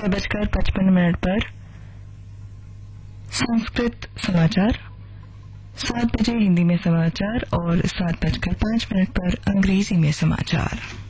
6:55 पर संस्कृत समाचार, 7 बजे हिंदी में समाचार और 7:05 पर अंग्रेजी में समाचार।